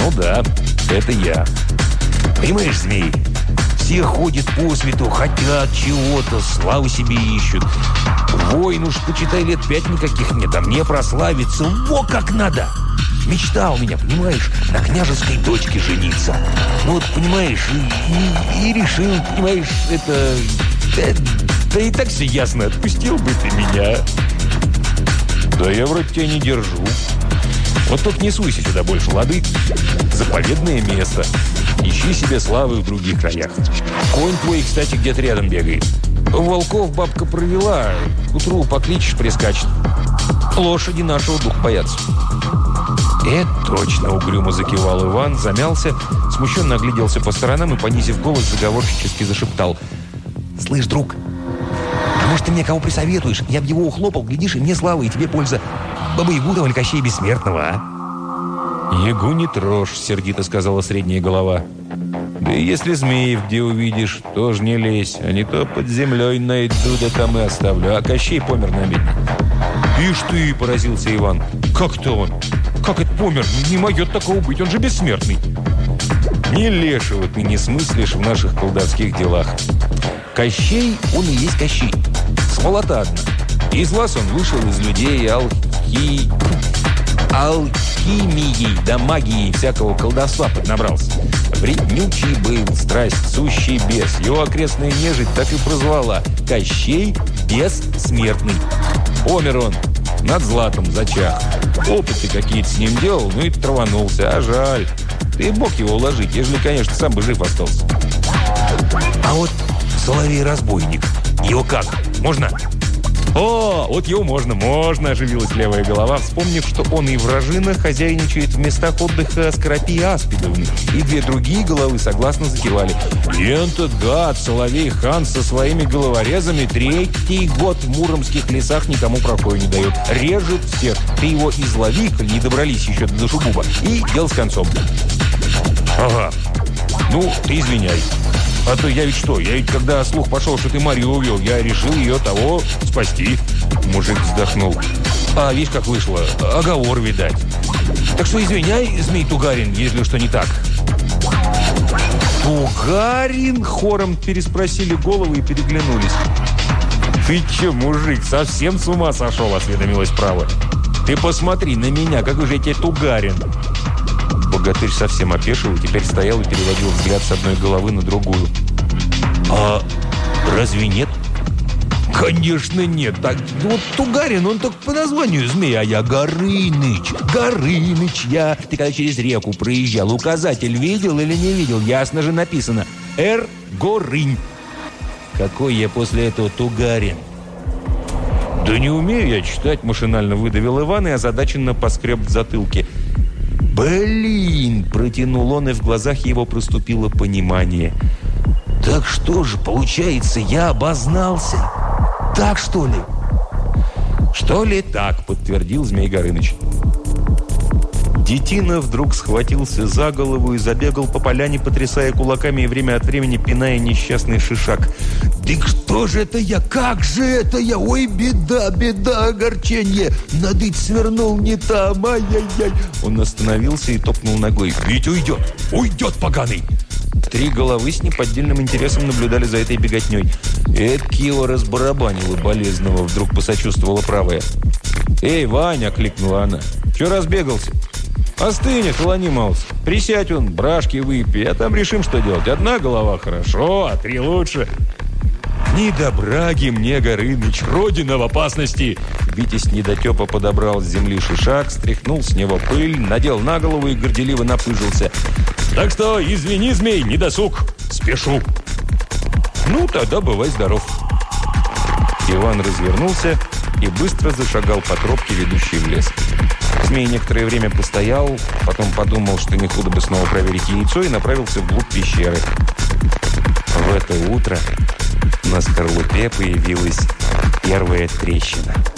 Ну да, это я. Понимаешь, змей, все ходят по свету, хотят чего-то, славу себе ищут. Войн уж, почитай, лет 5 никаких нет, а мне прославиться во как надо. Мечта у меня, понимаешь, на княжеской дочке жениться. Ну вот, понимаешь, и решил, понимаешь, это... Да и так все ясно, отпустил бы ты меня. Да я вроде тебя не держу. Вот только не суйся сюда больше, лады? Заповедное место. Ищи себе славы в других краях. Конь твой, кстати, где-то рядом бегает. Волков бабка провела, к утру покличешь, прискачет. Лошади нашего духа боятся. «Это точно!» — угрюмо закивал Иван, замялся, смущенно огляделся по сторонам и, понизив голос, заговорщически зашептал: «Слышь, друг, а может, ты мне кого присоветуешь? Я б его ухлопал, глядишь, и мне слава, и тебе польза. Бабы-Ягу или Кощея Бессмертного, а?» «Ягу не трожь», — сердито сказала средняя голова. «Да и если змеев где увидишь, тоже не лезь, а не то под землей найду, да там и оставлю. А Кощей помер намедни». «Ишь ты!» — поразился Иван. «Как-то он? Как это помер? Не может такого быть, он же бессмертный». «Ни лешего ты не смыслишь в наших колдовских делах. Кощей, он и есть Кощей. Смолота одна. Из вас он вышел из людей алхимией да магией всякого колдовства поднабрался. Вреднючий был, страсть, сущий бес. Его окрестная нежить так и прозвала: Кощей Бессмертный. Помер он над златом зачах. Опыты какие-то с ним делал, ну и траванулся. А жаль. Ты мог его уложить, ежели, конечно, сам бы жив остался». «А вот Соловей-разбойник, его как? Можно?» «О, вот его можно!» – оживилась левая голова, вспомнив, что он и вражина хозяйничает в местах отдыха Скоропии Аспидовны, и две другие головы согласно закивали. «Этот гад, Соловей-хан, со своими головорезами третий год в муромских лесах никому покоя не дает. Режет всех. Ты его излови, коль не добрались еще до душегуба, и дело с концом». «Ага. Ну, ты извиняй. А то я ведь что? Я ведь когда слух пошел, что ты Марию увел, я решил ее того спасти». Мужик вздохнул. «А видишь, как вышло? Оговор, видать. Так что извиняй, змей Тугарин, если что не так». «Тугарин?» — хором переспросили головы и переглянулись. «Ты че, мужик, совсем с ума сошел?» — осведомилась право. «Ты посмотри на меня, какой же я тебе Тугарин!» Богатырь совсем опешил и теперь стоял и переводил взгляд с одной головы на другую. «А разве нет?» «Конечно нет. Так, вот Тугарин, он только по названию змея, а я Горыныч. Горыныч я. Ты когда через реку проезжал, указатель видел или не видел? Ясно же написано. Р. Горынь. Какой я после этого Тугарин?» «Да не умею я читать», — машинально выдавил Иван и озадаченно поскреб в затылке. «Блин!» – протянул он, и в глазах его проступило понимание. «Так что же, получается, я обознался? Так, что ли?» «Что ли так?» – подтвердил Змей Горыныч. Детина вдруг схватился за голову и забегал по поляне, потрясая кулаками и время от времени пиная несчастный шишак. «Да что же это я? Как же это я? Ой, беда, беда, огорчение! Надыть свернул не там, ай-яй-яй!» Он остановился и топнул ногой. «Ведь уйдет! Уйдет, поганый!» Три головы с неподдельным интересом наблюдали за этой беготней. «Эдак его разбарабанило болезного!» Вдруг посочувствовала правая. «Эй, Ваня!» – кликнула она. «Чего разбегался? Остынь, охолони, малость. Присядь он, брашки выпей, а там решим, что делать. Одна голова хорошо, а три лучше». «Не до браги мне, Горыныч, родина в опасности!» Витязь недотепа подобрал с земли шишак, стряхнул с него пыль, надел на голову и горделиво напыжился. «Так что, извини, змей, не досуг, спешу». «Ну, тогда бывай здоров». Иван развернулся и быстро зашагал по тропке, ведущей в лес. Змей некоторое время постоял, потом подумал, что не худо бы снова проверить яйцо, и направился вглубь пещеры. В это утро на скорлупе появилась первая трещина.